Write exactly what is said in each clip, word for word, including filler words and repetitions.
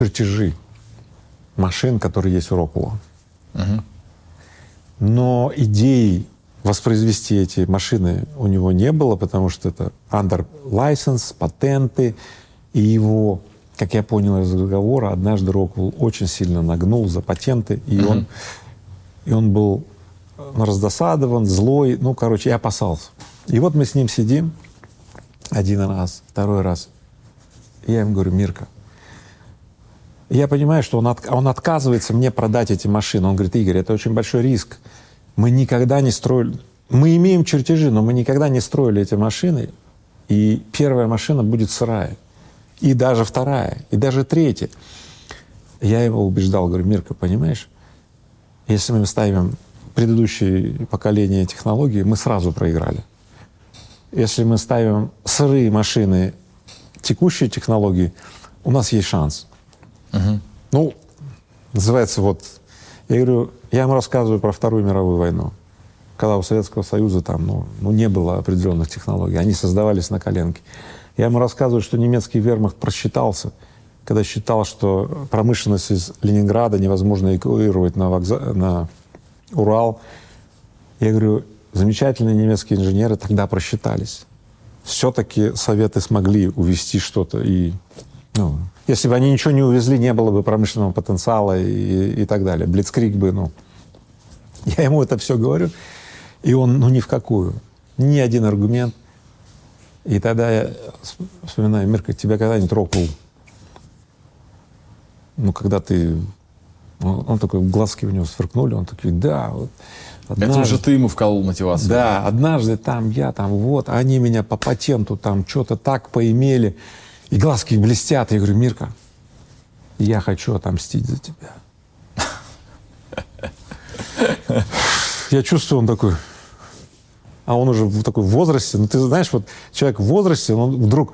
чертежи машин, которые есть у Роквелла. Угу. Но идеи воспроизвести эти машины у него не было, потому что это under license, патенты, и его, как я понял из разговора, однажды Роквелл очень сильно нагнул за патенты, и, mm-hmm. он, и он был раздосадован, злой, ну, короче, я опасался. И вот мы с ним сидим один раз, второй раз, и я ему говорю: Мирка, я понимаю, что он, от, он отказывается мне продать эти машины. Он говорит: Игорь, это очень большой риск. Мы никогда не строили... Мы имеем чертежи, но мы никогда не строили эти машины. И первая машина будет сырая. И даже вторая, и даже третья. Я его убеждал, говорю: Мирка, понимаешь, если мы ставим предыдущее поколение технологий, мы сразу проиграли. Если мы ставим сырые машины текущей технологии, у нас есть шанс. Uh-huh. Ну, называется вот... Я говорю, я ему рассказываю про Вторую мировую войну, когда у Советского Союза там, ну, ну, не было определенных технологий, они создавались на коленке. Я ему рассказываю, что немецкий вермахт просчитался, когда считал, что промышленность из Ленинграда невозможно эвакуировать на, вокзал, на Урал. Я говорю, замечательные немецкие инженеры тогда просчитались. Все-таки Советы смогли увезти что-то. И, ну, если бы они ничего не увезли, не было бы промышленного потенциала и, и так далее. Блицкриг бы, ну... Я ему это все говорю, и он, ну, ни в какую. Ни один аргумент. И тогда я вспоминаю: Мирка, тебя когда-нибудь Роквелл, ну, когда ты... Он, он такой, глазки у него сверкнули, он такой: да, вот... Однажды, это уже ты ему вколол мотивацию. Да, однажды там я, там вот, они меня по патенту там что-то так поимели, и глазки блестят. Я говорю: Мирка, я хочу отомстить за тебя. Я чувствую, он такой... А он уже в такой возрасте, ну ты знаешь, вот человек в возрасте, он вдруг...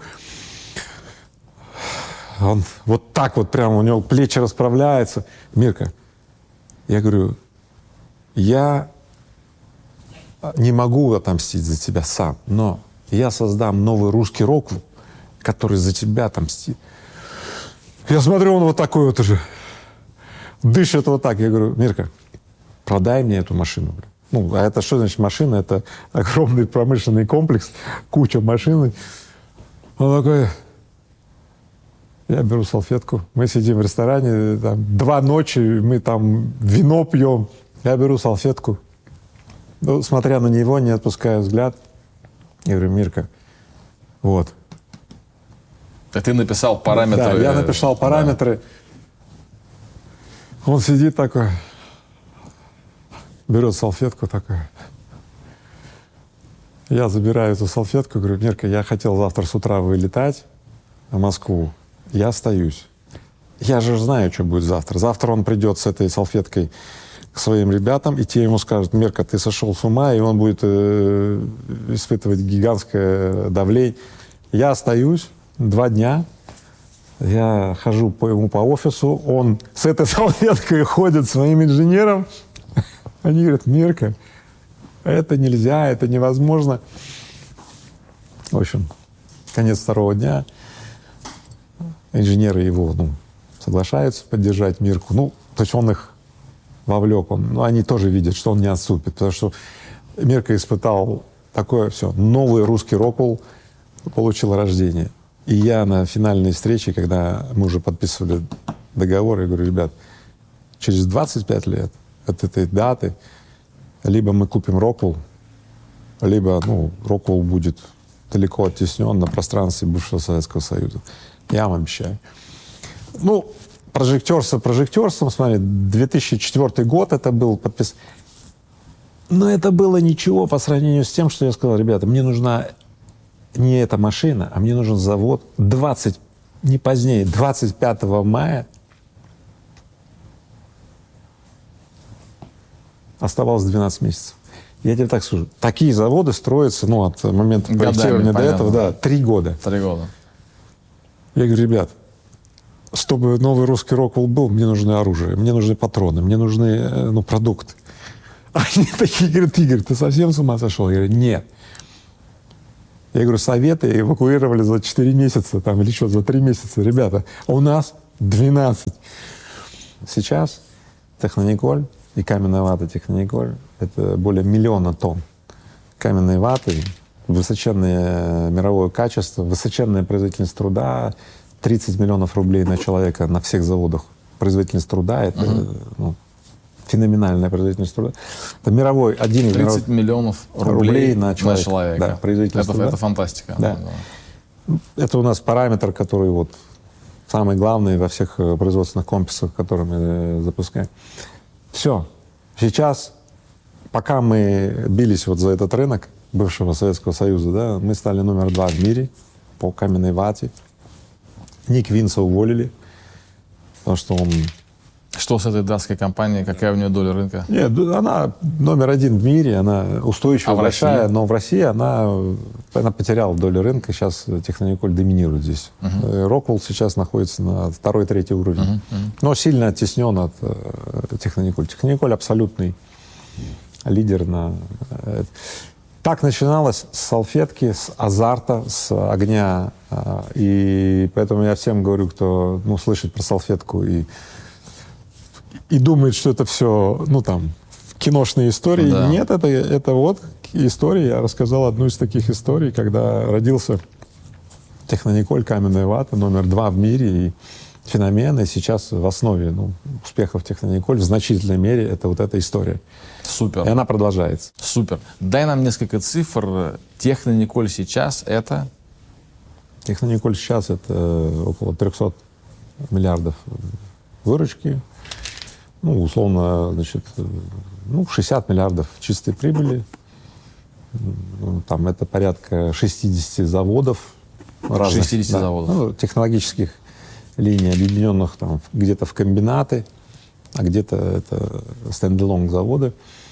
Он вот так вот прямо, у него плечи расправляются. Мирка, я говорю, я не могу отомстить за тебя сам, но я создам новый русский Роквелл, который за тебя отомстит. Я смотрю, он вот такой вот уже дышит вот так. Я говорю: Мирка, продай мне эту машину. Ну, а это что значит машина? Это огромный промышленный комплекс, куча машин. Он такой... Я беру салфетку, мы сидим в ресторане, там, два ночи, мы там вино пьем. Я беру салфетку, ну, смотря на него, не отпускаю взгляд. Я говорю: Мирка, вот. Так ты написал параметры. Да, я написал параметры. Да. Он сидит такой, берет салфетку такой. Я забираю эту салфетку, говорю: Мирка, я хотел завтра с утра вылетать в Москву. Я остаюсь. Я же знаю, что будет завтра. Завтра он придет с этой салфеткой к своим ребятам, и те ему скажут: Мирка, ты сошел с ума, и он будет э, испытывать гигантское давление. Я остаюсь два дня, я хожу по ему по офису, он с этой салфеткой ходит своим инженером. Они говорят: Мирка, это нельзя, это невозможно. В общем, конец второго дня. Инженеры его, ну, соглашаются поддержать Мирку. Ну, то есть он их вовлек. Он, ну, они тоже видят, что он не отступит. Потому что Мирка испытал такое все. Новый русский Роквелл получил рождение. И я на финальной встрече, когда мы уже подписывали договор, я говорю: ребят, через двадцать пять лет от этой даты либо мы купим Роквелл, либо, ну, Роквелл будет далеко оттеснен на пространстве бывшего Советского Союза. Я вам обещаю. Ну, прожектерство прожектерством, смотри, две тысячи четвёртый год это был подпис. Но это было ничего по сравнению с тем, что я сказал: ребята, мне нужна не эта машина, а мне нужен завод. двадцать, не позднее, двадцать пятого мая оставалось двенадцать месяцев. Я тебе так скажу, такие заводы строятся, ну, от момента проектирования до этого, да, три года. Три года. Я говорю: ребят, чтобы новый русский Роквелл был, мне нужны оружие, мне нужны патроны, мне нужны, ну, продукты. Они такие говорят: Игорь, ты совсем с ума сошел? Я говорю: нет. Я говорю: Советы эвакуировали за четыре месяца, там, или что, за три месяца. Ребята, у нас двенадцать. Сейчас Технониколь и каменная вата Технониколь — это более миллиона тонн каменной ваты, высоченное мировое качество, высоченная производительность труда, тридцать миллионов рублей на человека на всех заводах. Производительность труда — это uh-huh. ну, феноменальная производительность труда. Это мировой, один из тридцать миллионов рублей, рублей на человека. На человека. Да, производительность это, труда. Это фантастика. Да. Да. Это у нас параметр, который вот самый главный во всех производственных комплексах, которые мы запускаем. Все. Сейчас, пока мы бились вот за этот рынок бывшего Советского Союза, да, мы стали номер два в мире по каменной вате. Ник Винса уволили, потому что он... Что с этой датской компанией? Какая у нее доля рынка? Нет, она номер один в мире, она устойчивая, а большая, России? Но в России она, она потеряла долю рынка, сейчас Технониколь доминирует здесь. Uh-huh. Роквелл сейчас находится на второй-третий уровень, uh-huh. Uh-huh. но сильно оттеснен от uh, Технониколь. Технониколь абсолютный лидер на... Так начиналось с салфетки, с азарта, с огня. И поэтому я всем говорю, кто ну, слышит про салфетку и, и думает, что это все, ну там, киношные истории. Да. Нет, это, это вот история. Я рассказал одну из таких историй, когда родился Технониколь, каменная вата, номер два в мире. И феномен, и сейчас в основе ну, успехов Технониколь в значительной мере это вот эта история. Супер. И она продолжается. Супер. Дай нам несколько цифр. Технониколь сейчас это? Технониколь сейчас это около трехсот миллиардов выручки. Ну, условно, значит, ну, шестьдесят миллиардов чистой прибыли. Там это порядка шестьдесят заводов. Разных, шестьдесят да, заводов. Ну, технологических линий, объединенных там где-то в комбинаты, а где-то это стендалон заводы.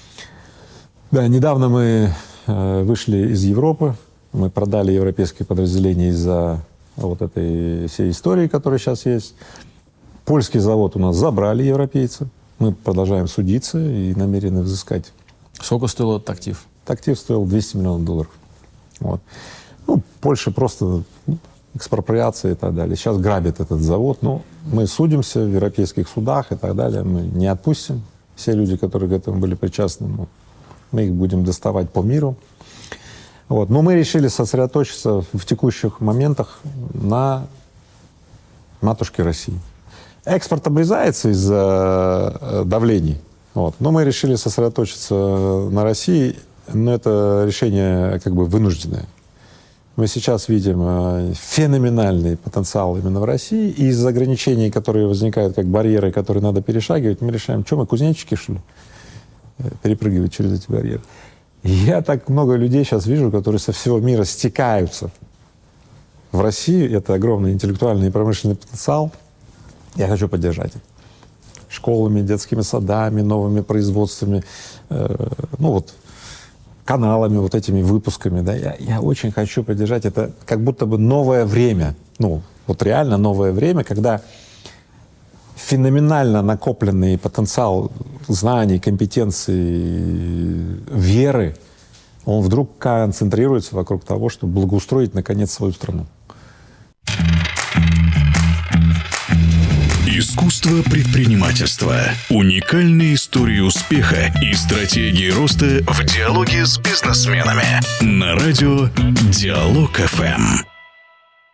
Да, недавно мы э, вышли из Европы, мы продали европейские подразделения из-за вот этой всей истории, которая сейчас есть. Польский завод у нас забрали европейцы, мы продолжаем судиться и намерены взыскать. Сколько стоил этот актив? Этот актив стоил двести миллионов долларов. Вот. Ну, Польша просто экспроприация и так далее. Сейчас грабит этот завод. Но мы судимся в европейских судах и так далее. Мы не отпустим. Все люди, которые к этому были причастны, ну, мы их будем доставать по миру. Вот. Но мы решили сосредоточиться в текущих моментах на матушке России. Экспорт обрезается из-за давлений. Вот. Но мы решили сосредоточиться на России. Но это решение как бы вынужденное. Мы сейчас видим феноменальный потенциал именно в России. И из ограничений, которые возникают как барьеры, которые надо перешагивать, мы решаем, что мы, кузнечики, что ли, перепрыгивать через эти барьеры. И я так много людей сейчас вижу, которые со всего мира стекаются в Россию. Это огромный интеллектуальный и промышленный потенциал. Я хочу поддержать это. Школами, детскими садами, новыми производствами. Э, ну вот, каналами, вот этими выпусками, да, я, я очень хочу поддержать. Это как будто бы новое время, ну, вот реально новое время, когда феноменально накопленный потенциал знаний, компетенций, веры, он вдруг концентрируется вокруг того, чтобы благоустроить, наконец, свою страну. Искусство предпринимательства. Уникальные истории успеха и стратегии роста в диалоге с бизнесменами. На радио Диалог эф эм.